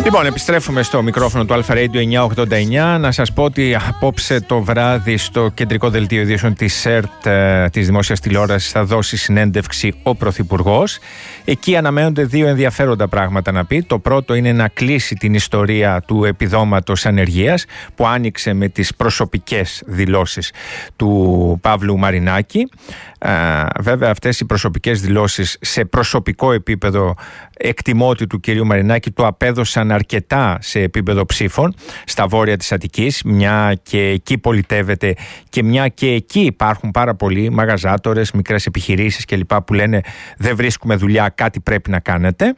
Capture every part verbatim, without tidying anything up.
Λοιπόν, επιστρέφουμε στο μικρόφωνο του Αλφα Radio εννιακόσια ογδόντα εννιά. Να σας πω ότι απόψε το βράδυ στο κεντρικό δελτίο ειδήσεων της ΕΡΤ, της Δημόσιας Τηλεόρασης, θα δώσει συνέντευξη ο Πρωθυπουργός. Εκεί αναμένονται δύο ενδιαφέροντα πράγματα να πει. Το πρώτο είναι να κλείσει την ιστορία του επιδόματος ανεργίας που άνοιξε με τις προσωπικές δηλώσεις του Παύλου Μαρινάκη. Α, βέβαια αυτές οι προσωπικές δηλώσεις σε προσωπικό επίπεδο εκτιμώ ότι του κυρίου Μαρινάκη το απέδωσαν αρκετά σε επίπεδο ψήφων στα βόρεια της Αττικής, μια και εκεί πολιτεύεται και μια και εκεί υπάρχουν πάρα πολλοί μαγαζάτορες, μικρές επιχειρήσεις κλπ που λένε δεν βρίσκουμε δουλειά, κάτι πρέπει να κάνετε.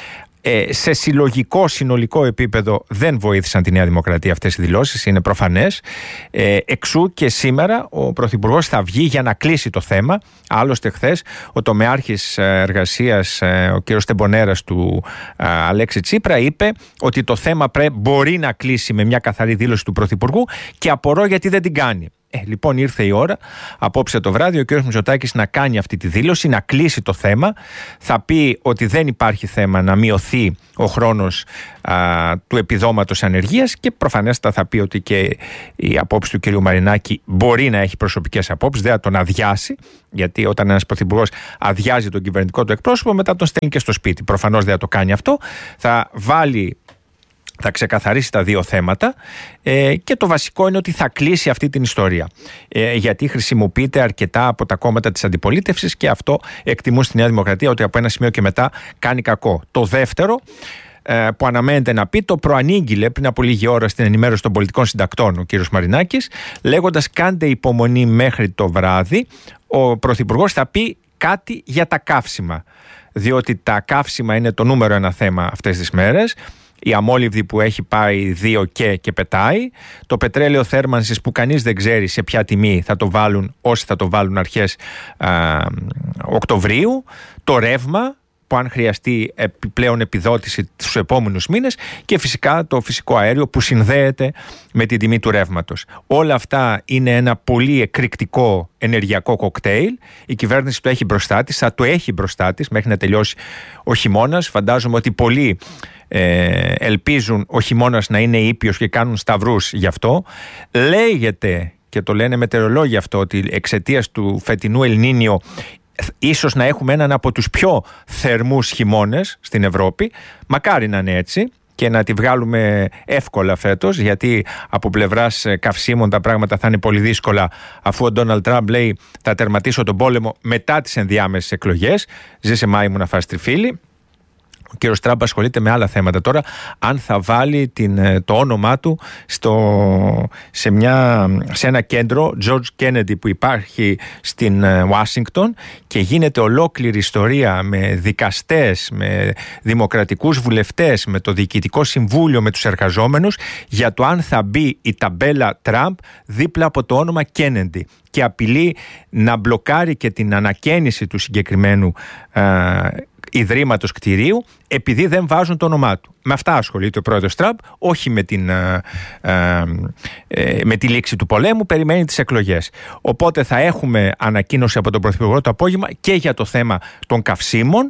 Ε, σε συλλογικό, συνολικό επίπεδο δεν βοήθησαν τη Νέα Δημοκρατία αυτές οι δηλώσεις, είναι προφανές. Ε, εξού και σήμερα ο Πρωθυπουργός θα βγει για να κλείσει το θέμα. Άλλωστε χθες ο τομεάρχης εργασίας, ο κ. Τεμπονέρας του α, Αλέξη Τσίπρα, είπε ότι το θέμα πρέ, μπορεί να κλείσει με μια καθαρή δήλωση του Πρωθυπουργού και απορώ γιατί δεν την κάνει. Ε, λοιπόν ήρθε η ώρα απόψε το βράδυ ο κ. Μητσοτάκης να κάνει αυτή τη δήλωση, να κλείσει το θέμα. Θα πει ότι δεν υπάρχει θέμα να μειωθεί ο χρόνος α, του επιδόματος ανεργίας και προφανέστατα θα πει ότι και η απόψη του κ. Μαρινάκη μπορεί να έχει προσωπικές απόψεις, δεν θα τον αδειάσει, γιατί όταν ένας πρωθυπουργός αδειάζει τον κυβερνητικό του εκπρόσωπο μετά τον στέλνει και στο σπίτι. Προφανώς δεν θα το κάνει αυτό. Θα βάλει... Θα ξεκαθαρίσει τα δύο θέματα ε, και το βασικό είναι ότι θα κλείσει αυτή την ιστορία. Ε, γιατί χρησιμοποιείται αρκετά από τα κόμματα της αντιπολίτευσης και αυτό εκτιμούν στη Νέα Δημοκρατία ότι από ένα σημείο και μετά κάνει κακό. Το δεύτερο ε, που αναμένεται να πει, το προανήγγειλε πριν από λίγη ώρα στην ενημέρωση των πολιτικών συντακτών ο κύριος Μαρινάκης, λέγοντας κάντε υπομονή μέχρι το βράδυ. Ο Πρωθυπουργός θα πει κάτι για τα καύσιμα, διότι τα καύσιμα είναι το νούμερο ένα θέμα αυτές τις μέρες. Η αμόλυβδη που έχει πάει δύο και και πετάει. Το πετρέλαιο θέρμανσης που κανείς δεν ξέρει σε ποια τιμή θα το βάλουν, όσοι θα το βάλουν αρχές α, Οκτωβρίου. Το ρεύμα που αν χρειαστεί επιπλέον επιδότηση στους επόμενους μήνες και φυσικά το φυσικό αέριο που συνδέεται με την τιμή του ρεύματος. Όλα αυτά είναι ένα πολύ εκρηκτικό ενεργειακό κοκτέιλ. Η κυβέρνηση το έχει μπροστά της, θα το έχει μπροστά της μέχρι να τελειώσει ο χειμώνας. Φαντάζομαι ότι πολλοί ε, ελπίζουν ο χειμώνας να είναι ήπιος και κάνουν σταυρούς γι' αυτό. Λέγεται και το λένε μετεωρολόγοι αυτό ότι εξαιτίας του φετινού Ελνίνιο ίσως να έχουμε έναν από τους πιο θερμούς χειμώνες στην Ευρώπη. Μακάρι να είναι έτσι και να τη βγάλουμε εύκολα φέτος, γιατί από πλευράς καυσίμων τα πράγματα θα είναι πολύ δύσκολα, αφού ο Ντόναλντ Τραμπ λέει θα τερματίσω τον πόλεμο μετά τις ενδιάμεσες εκλογές. Ζήσε Μάη μου να φας τριφύλι. Ο κύριος Τραμπ ασχολείται με άλλα θέματα τώρα, αν θα βάλει την, το όνομά του στο, σε, μια, σε ένα κέντρο George Kennedy που υπάρχει στην Ουάσιγκτον και γίνεται ολόκληρη ιστορία με δικαστές, με δημοκρατικούς βουλευτές, με το διοικητικό συμβούλιο, με τους εργαζόμενους για το αν θα μπει η ταμπέλα Τραμπ δίπλα από το όνομα Kennedy και απειλεί να μπλοκάρει και την ανακαίνιση του συγκεκριμένου α, ιδρύματος κτηρίου επειδή δεν βάζουν το όνομά του. Με αυτά ασχολείται ο πρόεδρος Τραμπ, όχι με, την, α, α, ε, με τη λήξη του πολέμου, περιμένει τις εκλογές. Οπότε θα έχουμε ανακοίνωση από τον Πρωθυπουργό το απόγευμα και για το θέμα των καυσίμων.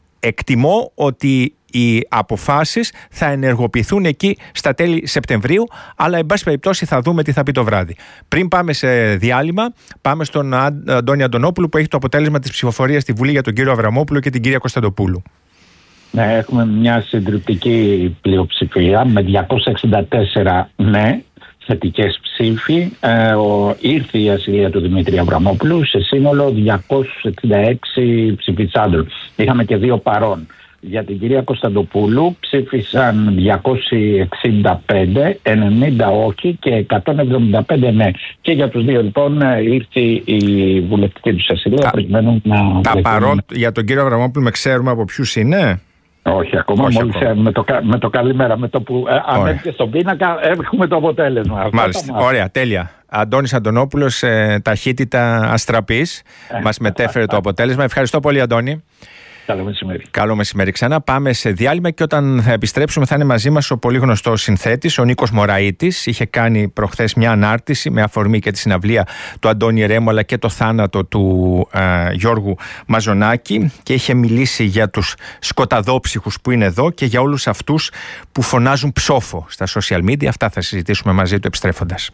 Εκτιμώ ότι οι αποφάσεις θα ενεργοποιηθούν εκεί στα τέλη Σεπτεμβρίου, αλλά εν πάση περιπτώσει θα δούμε τι θα πει το βράδυ. Πριν πάμε σε διάλειμμα, πάμε στον Αντώνη Αντωνόπουλο που έχει το αποτέλεσμα της ψηφοφορίας στη Βουλή για τον κύριο Αβραμόπουλο και την κυρία Κωνσταντοπούλου. Ναι, έχουμε μια συντριπτική πλειοψηφία με διακόσια εξήντα τέσσερα ναι, θετικές ψήφοι. Ε, ο, ήρθε η ασυλία του Δημήτρη Αβραμόπουλου σε σύνολο διακόσιους εξήντα έξι ψηφισάντων. Είχαμε και δύο παρών. Για την κυρία Κωνσταντοπούλου ψήφισαν διακόσιοι εξήντα πέντε, ενενήντα όχι και εκατόν εβδομήντα πέντε ναι. Και για τους δύο λοιπόν ήρθε η βουλευτική τους ασυλία προκειμένου να... Τα παρόν για τον κύριο Αβραμόπουλο με ξέρουμε από ποιους είναι? Όχι ακόμα, Όχι μόλις ακόμα. Με, το, με το καλημέρα, με το που ε, αν έρθει στον πίνακα έχουμε το αποτέλεσμα. Μάλιστα, ωραία, τέλεια. Αντώνης Αντωνόπουλος, ε, ταχύτητα αστραπής, ε, μας μετέφερε το αποτέλεσμα. Ευχαριστώ πολύ Αντώνη. Καλό μεσημέρι. Καλό μεσημέρι ξανά. Πάμε σε διάλειμμα και όταν θα επιστρέψουμε θα είναι μαζί μας ο πολύ γνωστός συνθέτης, ο Νίκος Μωραΐτης. Είχε κάνει προχθές μια ανάρτηση με αφορμή και τη συναυλία του Αντώνη Ρέμου αλλά και το θάνατο του ε, Γιώργου Μαζονάκη και είχε μιλήσει για τους σκοταδόψυχους που είναι εδώ και για όλους αυτούς που φωνάζουν ψόφο στα social media. Αυτά θα συζητήσουμε μαζί του επιστρέφοντας.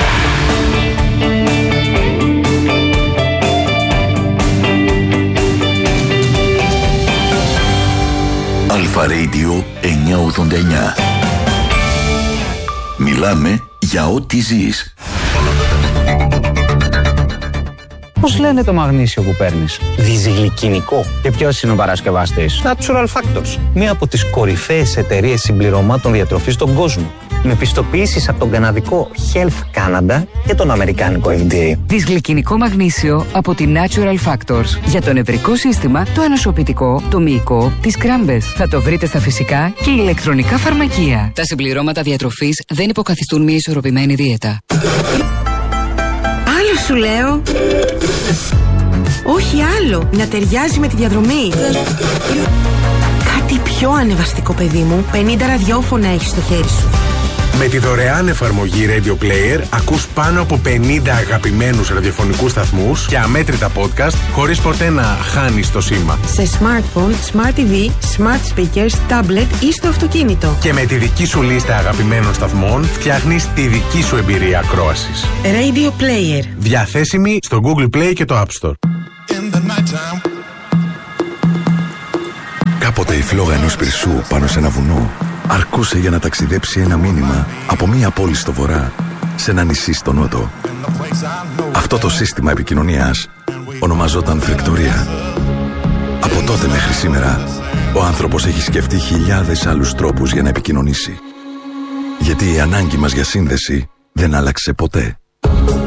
Αλφα Radio εννιακόσια ογδόντα εννιά. Μιλάμε για ό,τι ζεις. Πώς λένε το μαγνήσιο που παίρνεις? Διζυγλικινικό. Και ποιος είναι ο παρασκευαστής? Natural Factors. Μία από τις κορυφαίες εταιρείες συμπληρωμάτων διατροφής στον κόσμο. Με πιστοποιήσεις από τον καναδικό Health Canada και τον αμερικάνικο F D A. Δυσγλυκινικό μαγνήσιο από τη Natural Factors. Για το νευρικό σύστημα, το ανοσοποιητικό, το μυϊκό, τις κράμπες. Θα το βρείτε στα φυσικά και ηλεκτρονικά φαρμακεία. Τα συμπληρώματα διατροφής δεν υποκαθιστούν μια ισορροπημένη δίαιτα. Άλλο σου λέω. Όχι άλλο. Να ταιριάζει με τη διαδρομή. Κάτι πιο ανεβαστικό, παιδί μου. πενήντα ραδιόφωνα έχεις στο χέρι σου. Με τη δωρεάν εφαρμογή Radio Player ακούς πάνω από πενήντα αγαπημένους ραδιοφωνικούς σταθμούς και αμέτρητα podcast χωρίς ποτέ να χάνεις το σήμα. Σε smartphone, smart τι βι, smart speakers, tablet ή στο αυτοκίνητο. Και με τη δική σου λίστα αγαπημένων σταθμών φτιάχνεις τη δική σου εμπειρία ακρόασης. Radio Player. Διαθέσιμη στο Google Play και το App Store. Κάποτε η φλόγα ενός πυρσού πάνω σε ένα βουνό αρκούσε για να ταξιδέψει ένα μήνυμα από μία πόλη στο βορρά σε ένα νησί στο νότο. Αυτό το σύστημα επικοινωνίας ονομαζόταν φρεκτορία. Από τότε μέχρι σήμερα ο άνθρωπος έχει σκεφτεί χιλιάδες άλλους τρόπους για να επικοινωνήσει. Γιατί η ανάγκη μας για σύνδεση δεν άλλαξε ποτέ.